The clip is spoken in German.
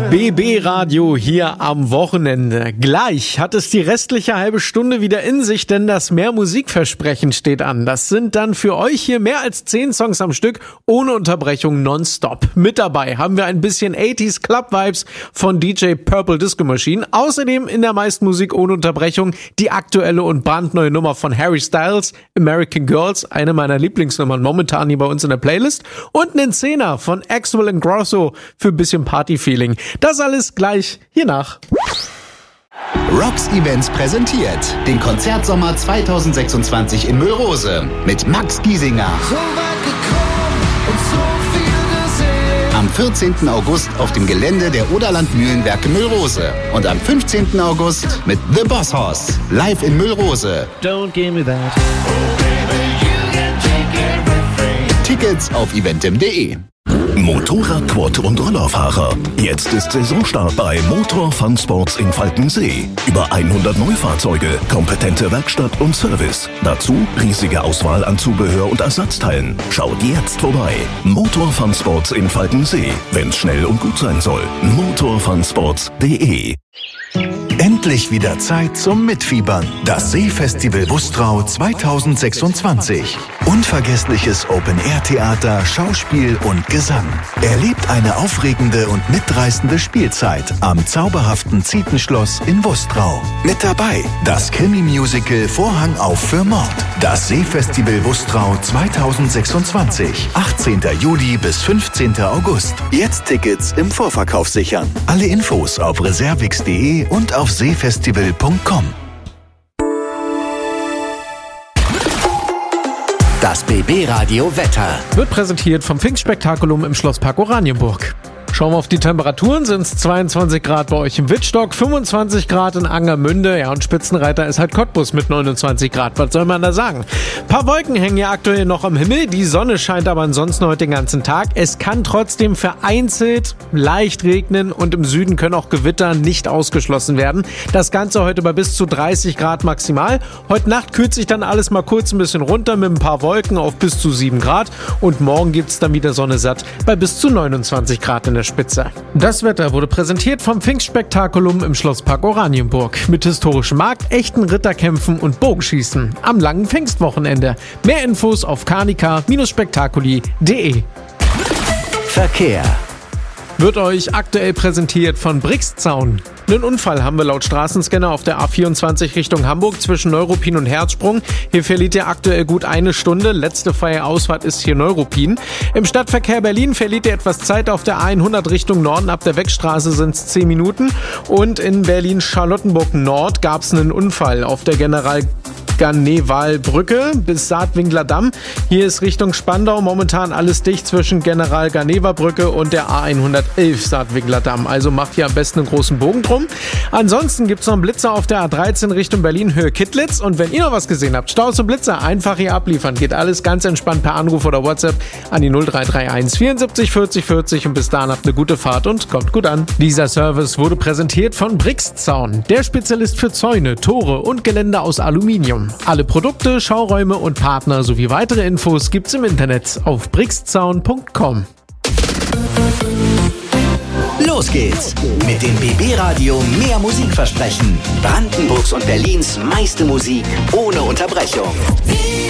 BB Radio hier am Wochenende. Gleich hat es die restliche halbe Stunde wieder in sich, denn das Mehr Musikversprechen steht an. Das sind dann für euch hier mehr als 10 Songs am Stück, ohne Unterbrechung nonstop. Mit dabei haben wir ein bisschen 80s Club Vibes von DJ Purple Disco Machine. Außerdem in der meisten Musik ohne Unterbrechung die aktuelle und brandneue Nummer von Harry Styles, American Girls, eine meiner Lieblingsnummern momentan hier bei uns in der Playlist. Und einen Zehner von Axwell & Grosso für ein bisschen Party-Feeling. Das alles gleich hier nach. Rocks Events präsentiert den Konzertsommer 2026 in Müllrose mit Max Giesinger. So weit gekommen und so viel gesehen. Am 14. August auf dem Gelände der Oderland Mühlenwerke Müllrose. Und am 15. August mit The Boss Hoss. Live in Müllrose. Don't give me that. Tickets auf eventim.de. Motorrad, Quad und Rollerfahrer. Jetzt ist Saisonstart bei Motor Fun Sports in Falkensee. Über 100 Neufahrzeuge, kompetente Werkstatt und Service. Dazu riesige Auswahl an Zubehör und Ersatzteilen. Schaut jetzt vorbei. Motor Fun Sports in Falkensee. Wenn's schnell und gut sein soll. motorfunsports.de. Endlich wieder Zeit zum Mitfiebern. Das Seefestival Wustrau 2026. Unvergessliches Open-Air-Theater, Schauspiel und Gesang. Erlebt eine aufregende und mitreißende Spielzeit am zauberhaften Zietenschloss in Wustrau. Mit dabei das Krimi-Musical Vorhang auf für Mord. Das Seefestival Wustrau 2026. 18. Juli bis 15. August. Jetzt Tickets im Vorverkauf sichern. Alle Infos auf reservix.de und auf seefestival.com. Das BB Radio Wetter. Wird präsentiert vom Pfingstspektakulum im Schlosspark Oranienburg. Schauen wir auf die Temperaturen, sind es 22 Grad bei euch im Wittstock, 25 Grad in Angermünde, ja, und Spitzenreiter ist halt Cottbus mit 29 Grad, was soll man da sagen? Ein paar Wolken hängen ja aktuell noch am Himmel, die Sonne scheint aber ansonsten heute den ganzen Tag. Es kann trotzdem vereinzelt leicht regnen und im Süden können auch Gewitter nicht ausgeschlossen werden. Das Ganze heute bei bis zu 30 Grad maximal. Heute Nacht kühlt sich dann alles mal kurz ein bisschen runter mit ein paar Wolken auf bis zu 7 Grad und morgen gibt's dann wieder Sonne satt bei bis zu 29 Grad in der Spitze. Das Wetter wurde präsentiert vom Pfingstspektakulum im Schlosspark Oranienburg mit historischem Markt, echten Ritterkämpfen und Bogenschießen am langen Pfingstwochenende. Mehr Infos auf carnica-spektakuli.de. Verkehr. Wird euch aktuell präsentiert von Brixzaun. Einen Unfall haben wir laut Straßenscanner auf der A24 Richtung Hamburg zwischen Neuruppin und Herzsprung. Hier verliert ihr aktuell gut eine Stunde. Letzte freie Ausfahrt ist hier Neuruppin. Im Stadtverkehr Berlin verliert ihr etwas Zeit auf der A100 Richtung Norden. Ab der Wegstraße sind es 10 Minuten. Und in Berlin-Charlottenburg Nord gab es einen Unfall auf der General-Garneval-Brücke bis Saatwinkler Damm. Hier ist Richtung Spandau momentan alles dicht zwischen General-Garneval-Brücke und der A111 Saatwinkler Damm. Also macht hier am besten einen großen Bogen drum. Ansonsten gibt es noch einen Blitzer auf der A13 Richtung Berlin Höhe Kittlitz. Und wenn ihr noch was gesehen habt, Staus und Blitzer, einfach hier abliefern. Geht alles ganz entspannt per Anruf oder WhatsApp an die 0331 74 40 40 und bis dahin habt eine gute Fahrt und kommt gut an. Dieser Service wurde präsentiert von Brixzaun, der Spezialist für Zäune, Tore und Geländer aus Aluminium. Alle Produkte, Schauräume und Partner sowie weitere Infos gibt's im Internet auf brixzaun.com. Los geht's mit dem BB Radio Mehr Musikversprechen. Brandenburgs und Berlins meiste Musik ohne Unterbrechung.